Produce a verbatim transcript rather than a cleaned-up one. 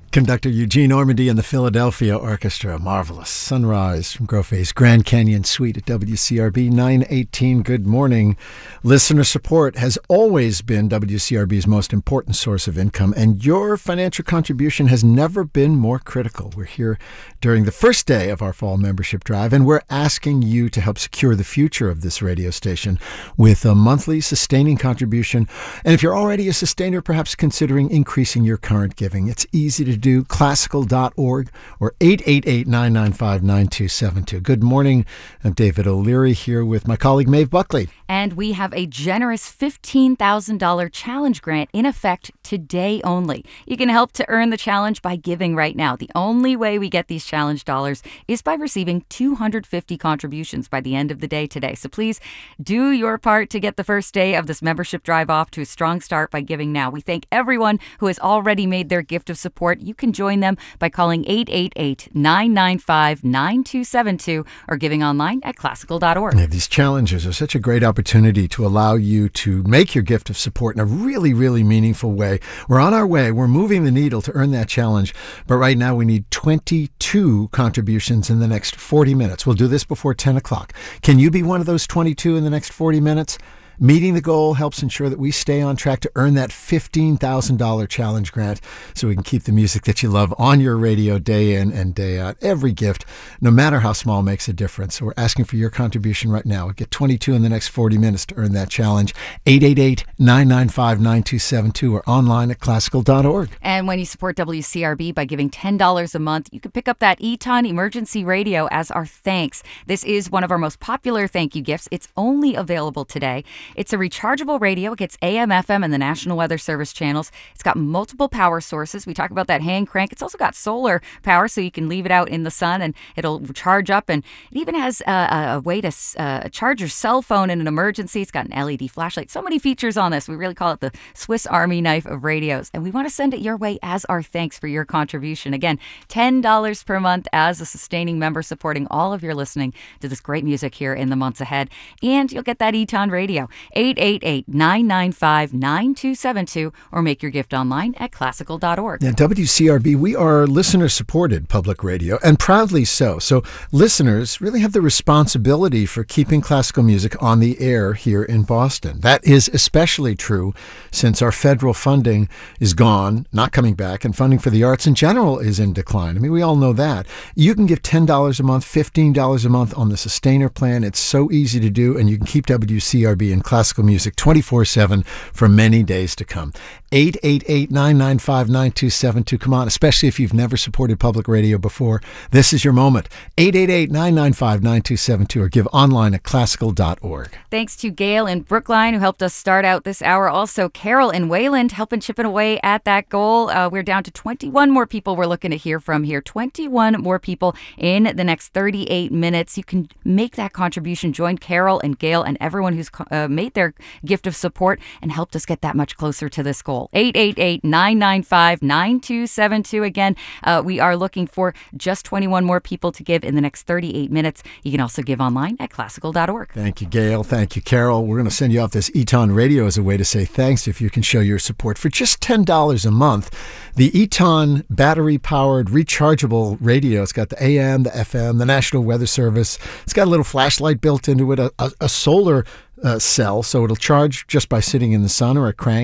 Conductor Eugene Ormandy and the Philadelphia Orchestra. Marvelous. Sunrise from Grofe's Grand Canyon Suite at W C R B nine eighteen. Good morning. Listener support has always been W C R B's most important source of income, and your financial contribution has never been more critical. We're here during the first day of our fall membership drive, and we're asking you to help secure the future of this radio station with a monthly sustaining contribution. And if you're already a sustainer, perhaps considering increasing your current giving. It's easy to do. Classical dot org or eight eight eight, nine nine five, nine two seven two. Good morning. I'm David O'Leary here with my colleague Maeve Buckley. And we have a generous fifteen thousand dollars challenge grant in effect today only. You can help to earn the challenge by giving right now. The only way we get these challenge dollars is by receiving two hundred fifty contributions by the end of the day today. So please do your part to get the first day of this membership drive off to a strong start by giving now. We thank everyone who has already made their gift of support. You can join them by calling eight eight eight, nine nine five, nine two seven two or giving online at classical dot org. Yeah, these challenges are such a great opportunity to allow you to make your gift of support in a really, really meaningful way. We're on our way. We're moving the needle to earn that challenge. But right now we need twenty-two contributions in the next forty minutes. We'll do this before ten o'clock. Can you be one of those twenty-two in the next forty minutes? Meeting the goal helps ensure that we stay on track to earn that fifteen thousand dollars challenge grant so we can keep the music that you love on your radio day in and day out. Every gift, no matter how small, makes a difference. So we're asking for your contribution right now. We'll get twenty-two in the next forty minutes to earn that challenge. eight eight eight, nine nine five, nine two seven two or online at classical dot org. And when you support W C R B by giving ten dollars a month, you can pick up that Eton Emergency Radio as our thanks. This is one of our most popular thank you gifts. It's only available today. It's a rechargeable radio. It gets A M, F M, and the National Weather Service channels. It's got multiple power sources. We talk about that hand crank. It's also got solar power, so you can leave it out in the sun and it'll charge up. And it even has a, a way to uh, charge your cell phone in an emergency. It's got an L E D flashlight. So many features on this. We really call it the Swiss Army knife of radios. And we want to send it your way as our thanks for your contribution. Again, ten dollars per month as a sustaining member, supporting all of your listening to this great music here in the months ahead. And you'll get that Eton Radio. eight eight eight, nine nine five, nine two seven two or make your gift online at classical dot org. Now, W C R B, we are listener-supported public radio, and proudly so. So listeners really have the responsibility for keeping classical music on the air here in Boston. That is especially true since our federal funding is gone, not coming back, and funding for the arts in general is in decline. I mean, we all know that. You can give ten dollars a month, fifteen dollars a month on the Sustainer plan. It's so easy to do, and you can keep W C R B in classical music twenty-four seven for many days to come. eight eight eight, nine nine five, nine two seven two. Come on, especially if you've never supported public radio before. This is your moment. eight eight eight, nine nine five, nine two seven two or give online at classical dot org. Thanks to Gail in Brookline, who helped us start out this hour. Also, Carol in Wayland helping chipping away at that goal. Uh, we're down to twenty-one more people we're looking to hear from here. twenty-one more people in the next thirty-eight minutes. You can make that contribution. Join Carol and Gail and everyone who's uh, made their gift of support and helped us get that much closer to this goal. eight eight eight, nine nine five, nine two seven two. Again, uh, we are looking for just twenty-one more people to give in the next thirty-eight minutes. You can also give online at classical dot org. Thank you, Gail. Thank you, Carol. We're going to send you off this Eton Radio as a way to say thanks if you can show your support. For just ten dollars a month, the Eton battery-powered rechargeable radio, it's got the A M, the F M, the National Weather Service. It's got a little flashlight built into it, a, a, a solar uh, cell, so it'll charge just by sitting in the sun, or a crank.